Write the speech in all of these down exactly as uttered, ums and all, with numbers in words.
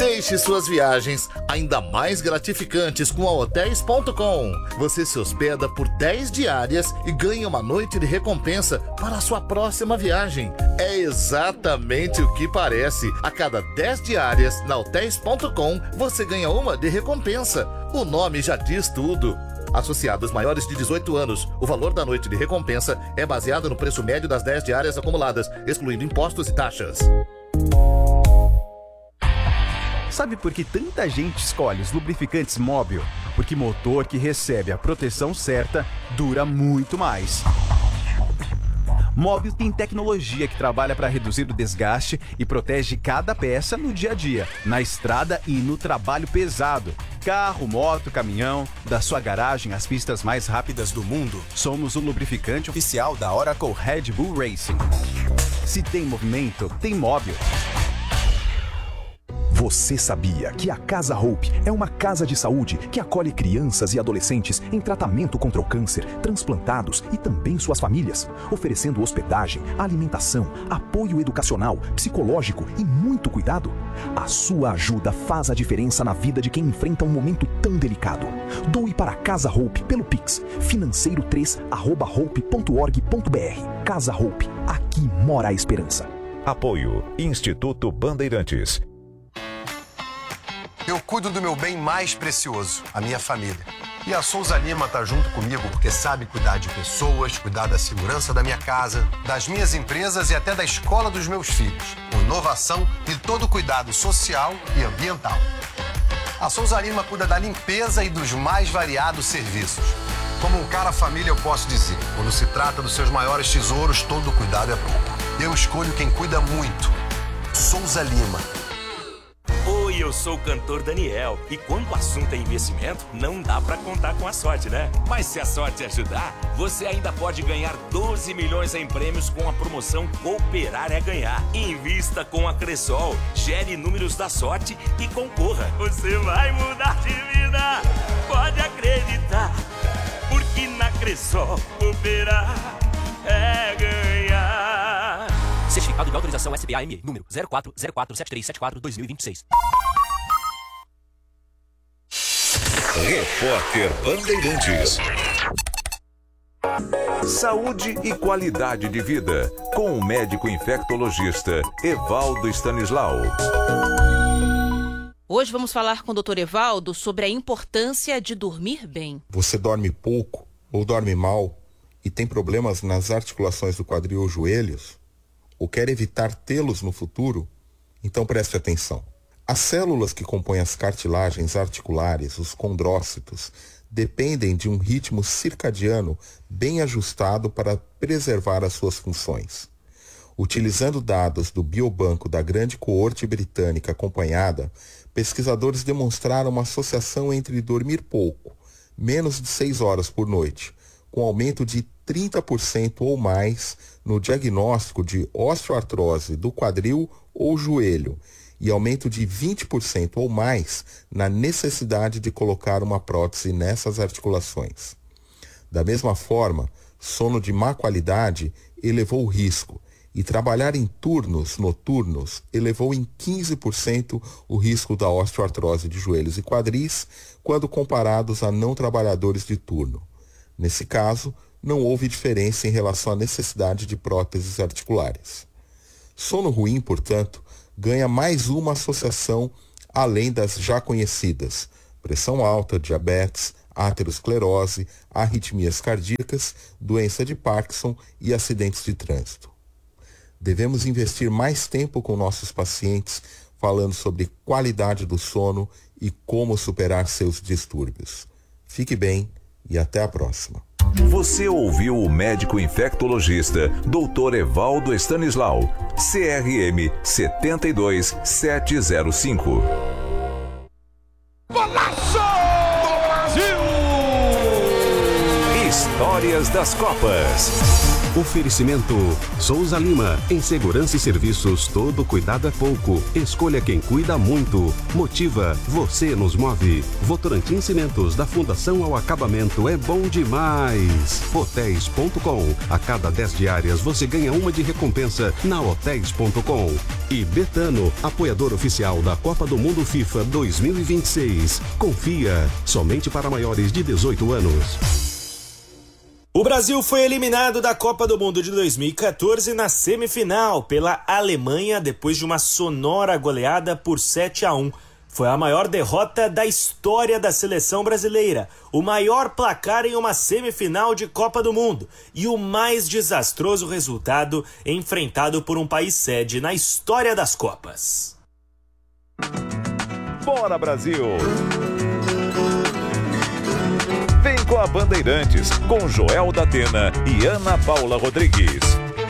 Deixe suas viagens ainda mais gratificantes com a hotéis ponto com. Você se hospeda por dez diárias e ganha uma noite de recompensa para a sua próxima viagem. É exatamente o que parece. A cada dez diárias na hotéis ponto com, você ganha uma de recompensa. O nome já diz tudo. Associados maiores de dezoito anos, o valor da noite de recompensa é baseado no preço médio das dez diárias acumuladas, excluindo impostos e taxas. Sabe por que tanta gente escolhe os lubrificantes Mobil? Porque motor que recebe a proteção certa dura muito mais. Mobil tem tecnologia que trabalha para reduzir o desgaste e protege cada peça no dia a dia, na estrada e no trabalho pesado. Carro, moto, caminhão, da sua garagem às pistas mais rápidas do mundo, somos o lubrificante oficial da Oracle Red Bull Racing. Se tem movimento, tem Mobil. Você sabia que a Casa Hope é uma casa de saúde que acolhe crianças e adolescentes em tratamento contra o câncer, transplantados e também suas famílias, oferecendo hospedagem, alimentação, apoio educacional, psicológico e muito cuidado? A sua ajuda faz a diferença na vida de quem enfrenta um momento tão delicado. Doe para a Casa Hope pelo Pix, financeiro três arroba hope ponto org ponto br. Casa Hope, aqui mora a esperança. Apoio Instituto Bandeirantes. Eu cuido do meu bem mais precioso, a minha família. E a Souza Lima tá junto comigo porque sabe cuidar de pessoas, cuidar da segurança da minha casa, das minhas empresas e até da escola dos meus filhos, com inovação e todo o cuidado social e ambiental. A Souza Lima cuida da limpeza e dos mais variados serviços. Como um cara família, eu posso dizer, quando se trata dos seus maiores tesouros, todo cuidado é pouco. Eu escolho quem cuida muito. Souza Lima. Oi, eu sou o cantor Daniel. E quando o assunto é investimento, não dá pra contar com a sorte, né? Mas se a sorte ajudar, você ainda pode ganhar doze milhões em prêmios com a promoção Cooperar é Ganhar. Invista com a Cressol, gere números da sorte e concorra. Você vai mudar de vida, pode acreditar. Porque na Cressol, cooperar é ganhar. Certificado de autorização S B A M E, número zero quatro zero quatro sete três sete quatro dois mil e vinte e seis. Repórter Bandeirantes. Saúde e qualidade de vida, com o médico infectologista Evaldo Stanislau. Hoje vamos falar com o doutor Evaldo sobre a importância de dormir bem. Você dorme pouco ou dorme mal e tem problemas nas articulações do quadril ou joelhos? Ou quer evitar tê-los no futuro? Então preste atenção. As células que compõem as cartilagens articulares, os condrócitos, dependem de um ritmo circadiano bem ajustado para preservar as suas funções. Utilizando dados do Biobanco da grande coorte britânica acompanhada, pesquisadores demonstraram uma associação entre dormir pouco, menos de seis horas por noite, com aumento de trinta por cento ou mais no diagnóstico de osteoartrose do quadril ou joelho e aumento de vinte por cento ou mais na necessidade de colocar uma prótese nessas articulações. Da mesma forma, sono de má qualidade elevou o risco e trabalhar em turnos noturnos elevou em quinze por cento o risco da osteoartrose de joelhos e quadris quando comparados a não trabalhadores de turno. Nesse caso, não houve diferença em relação à necessidade de próteses articulares. Sono ruim, portanto, ganha mais uma associação além das já conhecidas: pressão alta, diabetes, aterosclerose, arritmias cardíacas, doença de Parkinson e acidentes de trânsito. Devemos investir mais tempo com nossos pacientes falando sobre qualidade do sono e como superar seus distúrbios. Fique bem e até a próxima. Você ouviu o médico infectologista doutor Evaldo Stanislau, C R M sete dois sete zero cinco. Golaço do Brasil! Histórias das Copas. Oferecimento Souza Lima. Em segurança e serviços, todo cuidado é pouco. Escolha quem cuida muito. Motiva, você nos move. Votorantim Cimentos, da Fundação ao Acabamento, é bom demais. Hotéis ponto com. A cada dez diárias você ganha uma de recompensa na hotéis ponto com. E Betano, apoiador oficial da Copa do Mundo FIFA dois mil e vinte e seis. Confia, somente para maiores de dezoito anos. O Brasil foi eliminado da Copa do Mundo de dois mil e quatorze na semifinal pela Alemanha depois de uma sonora goleada por sete a um. Foi a maior derrota da história da seleção brasileira, o maior placar em uma semifinal de Copa do Mundo e o mais desastroso resultado enfrentado por um país sede na história das Copas. Bora, Brasil! Vem com a Bandeirantes, com Joel da Atena e Ana Paula Rodrigues.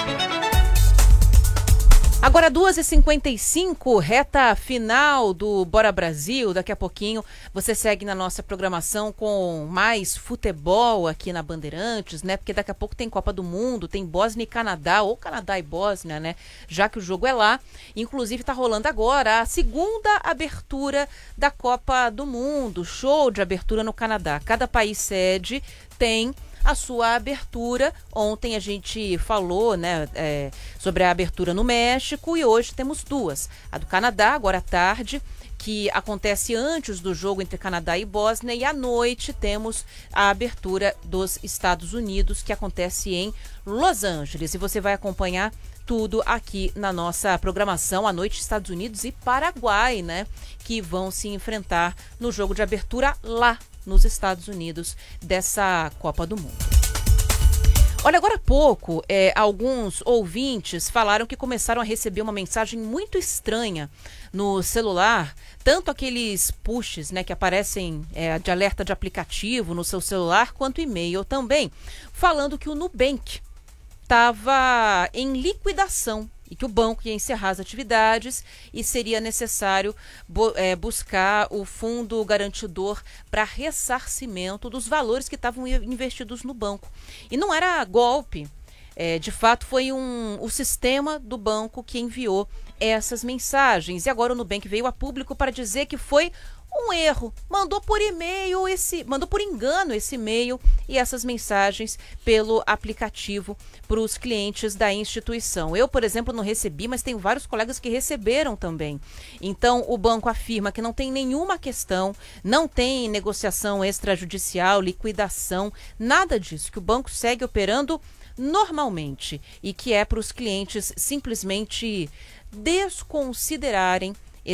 Agora duas e cinquenta e cinco, reta final do Bora Brasil. Daqui a pouquinho você segue na nossa programação com mais futebol aqui na Bandeirantes, né? Porque daqui a pouco tem Copa do Mundo, tem Bósnia e Canadá, ou Canadá e Bósnia, né? Já que o jogo é lá. Inclusive tá rolando agora a segunda abertura da Copa do Mundo, show de abertura no Canadá. Cada país sede tem a sua abertura. Ontem a gente falou, né, é, sobre a abertura no México e hoje temos duas. A do Canadá, agora à tarde, que acontece antes do jogo entre Canadá e Bósnia, e à noite temos a abertura dos Estados Unidos, que acontece em Los Angeles. E você vai acompanhar tudo aqui na nossa programação. À noite, Estados Unidos e Paraguai, né, que vão se enfrentar no jogo de abertura lá nos Estados Unidos dessa Copa do Mundo. Olha, agora há pouco, é, alguns ouvintes falaram que começaram a receber uma mensagem muito estranha no celular, tanto aqueles pushes, né, que aparecem é, de alerta de aplicativo no seu celular, quanto e-mail também, falando que o Nubank estava em liquidação e que o banco ia encerrar as atividades e seria necessário bu- é, buscar o fundo garantidor para ressarcimento dos valores que estavam investidos no banco. E não era golpe, é, de fato foi um, o sistema do banco que enviou essas mensagens. E agora o Nubank veio a público para dizer que foi um erro, mandou por e-mail esse, mandou por engano esse e-mail e essas mensagens pelo aplicativo para os clientes da instituição. Eu, por exemplo, não recebi, mas tenho vários colegas que receberam também. Então, o banco afirma que não tem nenhuma questão, não tem negociação extrajudicial, liquidação, nada disso, que o banco segue operando normalmente e que é para os clientes simplesmente desconsiderarem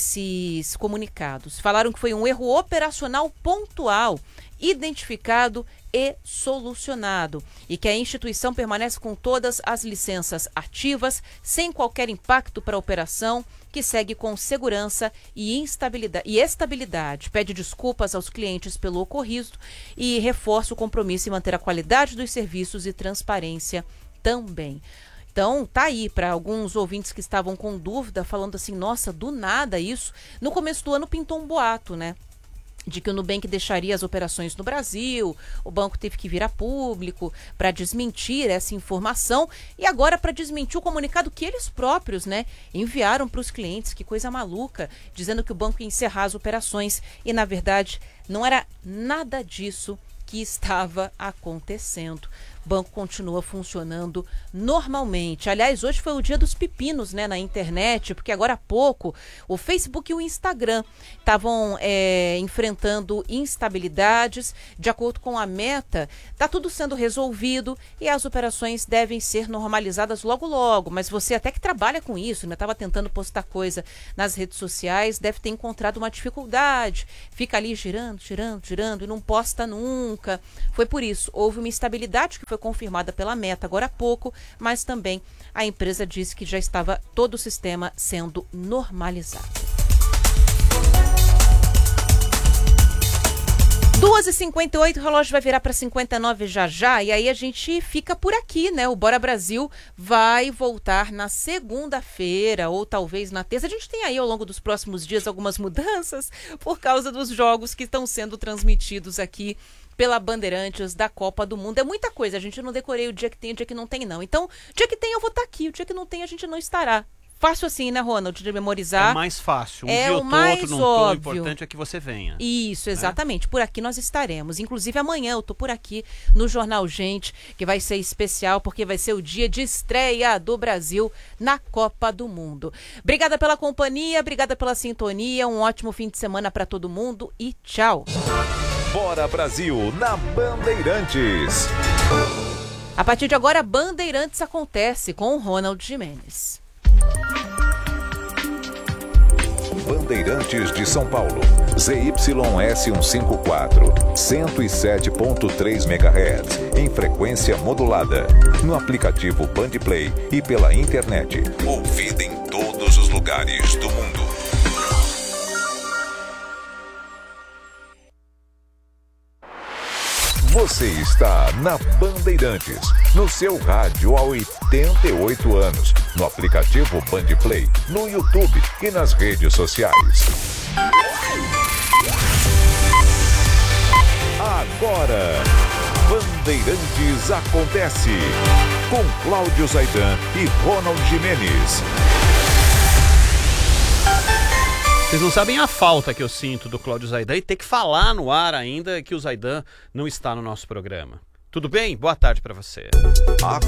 esses comunicados. Falaram que foi um erro operacional pontual, identificado e solucionado, e que a instituição permanece com todas as licenças ativas, sem qualquer impacto para a operação, que segue com segurança e instabilidade, e estabilidade. Pede desculpas aos clientes pelo ocorrido e reforça o compromisso em manter a qualidade dos serviços e transparência também. Então, tá aí para alguns ouvintes que estavam com dúvida, falando assim, nossa, do nada isso. No começo do ano pintou um boato, né? De que o Nubank deixaria as operações no Brasil, o banco teve que vir a público para desmentir essa informação e agora para desmentir o comunicado que eles próprios, né, enviaram para os clientes. Que coisa maluca, dizendo que o banco ia encerrar as operações e, na verdade, não era nada disso que estava acontecendo. O banco continua funcionando normalmente. Aliás, hoje foi o dia dos pepinos, né, na internet, porque agora há pouco o Facebook e o Instagram estavam é, enfrentando instabilidades. De acordo com a Meta, está tudo sendo resolvido e as operações devem ser normalizadas logo logo. Mas você até que trabalha com isso, né, estava tentando postar coisa nas redes sociais, deve ter encontrado uma dificuldade. Fica ali girando, girando, girando e não posta nunca. Foi por isso, houve uma instabilidade que foi confirmada pela Meta agora há pouco, mas também a empresa disse que já estava todo o sistema sendo normalizado. duas e cinquenta e oito, o relógio vai virar para cinquenta e nove já já, e aí a gente fica por aqui, né? O Bora Brasil vai voltar na segunda-feira, ou talvez na terça. A gente tem aí ao longo dos próximos dias algumas mudanças por causa dos jogos que estão sendo transmitidos aqui pela Bandeirantes da Copa do Mundo. É muita coisa, a gente não decorei o dia que tem e o dia que não tem, não. Então, o dia que tem eu vou estar aqui, o dia que não tem a gente não estará. Fácil assim, né, Ronald, de memorizar. É mais fácil. Um é dia o ou mais outro, não óbvio. tô, o importante é que você venha. Isso, exatamente. Né? Por aqui nós estaremos. Inclusive amanhã eu tô por aqui no Jornal Gente, que vai ser especial, porque vai ser o dia de estreia do Brasil na Copa do Mundo. Obrigada pela companhia, obrigada pela sintonia, um ótimo fim de semana para todo mundo e tchau. Bora Brasil na Bandeirantes. A partir de agora, Bandeirantes acontece com o Ronald Gimenez. Bandeirantes de São Paulo, Z Y S cento e cinquenta e quatro, cento e sete ponto três megahertz, em frequência modulada, no aplicativo Bandplay e pela internet, ouvida em todos os lugares do mundo. Você está na Bandeirantes, no seu rádio há oitenta e oito anos, no aplicativo Bandplay, no YouTube e nas redes sociais. Agora, Bandeirantes acontece, com Cláudio Zaidan e Ronald Gimenez. Vocês não sabem a falta que eu sinto do Cláudio Zaidan e ter que falar no ar ainda que o Zaidan não está no nosso programa. Tudo bem? Boa tarde para você. A